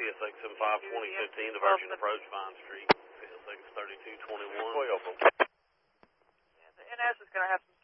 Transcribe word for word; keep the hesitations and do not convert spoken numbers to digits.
S X M five twenty fifteen, diversion approach Vine Street. C S X thirty-two twenty-one. twelve. Yeah, the N S is going to have some